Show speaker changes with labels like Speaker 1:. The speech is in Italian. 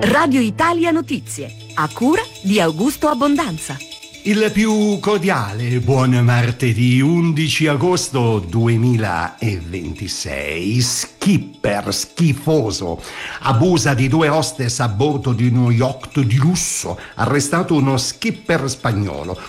Speaker 1: Radio Italia Notizie, a cura di Augusto Abbondanza.
Speaker 2: Il più cordiale buon martedì 11 agosto 2026. Skipper schifoso abusa di 2 hostess a bordo di uno yacht di lusso. Arrestato uno skipper spagnolo.